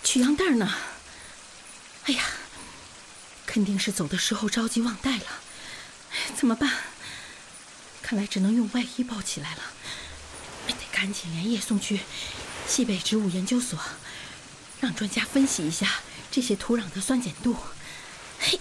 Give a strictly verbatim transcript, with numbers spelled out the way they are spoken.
取样袋呢？哎呀，肯定是走的时候着急忘带了，怎么办？看来只能用外衣包起来了，得赶紧连夜送去西北植物研究所，让专家分析一下这些土壤的酸碱度。